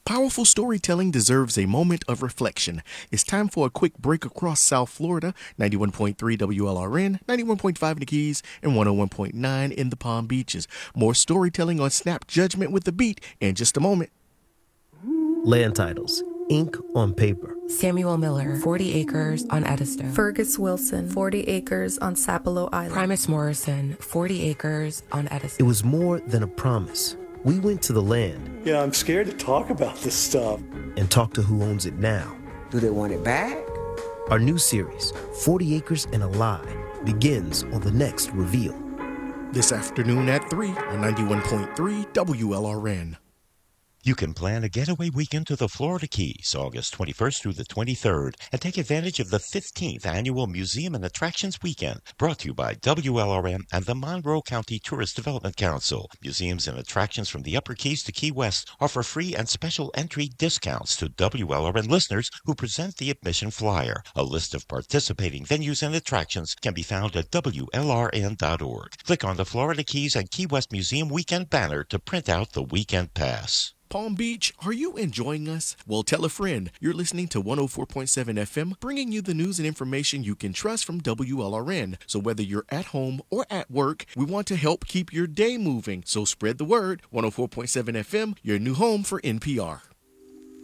Powerful storytelling deserves a moment of reflection. It's time for a quick break across South Florida, 91.3 WLRN, 91.5 in the Keys, and 101.9 in the Palm Beaches. More storytelling on Snap Judgment with the Beat in just a moment. Land titles, ink on paper. Samuel Miller, 40 acres on Edisto. Fergus Wilson, 40 acres on Sapelo Island. Primus Morrison, 40 acres on Edisto. It was more than a promise. We went to the land. Yeah, I'm scared to talk about this stuff. And talk to who owns it now. Do they want it back? Our new series, 40 Acres and a Lie, begins on the next reveal. This afternoon at 3 on 91.3 WLRN. You can plan a getaway weekend to the Florida Keys, August 21st through the 23rd, and take advantage of the 15th Annual Museum and Attractions Weekend, brought to you by WLRN and the Monroe County Tourist Development Council. Museums and attractions from the Upper Keys to Key West offer free and special entry discounts to WLRN listeners who present the admission flyer. A list of participating venues and attractions can be found at WLRN.org. Click on the Florida Keys and Key West Museum Weekend banner to print out the weekend pass. Palm Beach, are you enjoying us? Well, tell a friend. You're listening to 104.7 FM, bringing you the news and information you can trust from WLRN. So whether you're at home or at work, we want to help keep your day moving. So spread the word. 104.7 FM, your new home for NPR.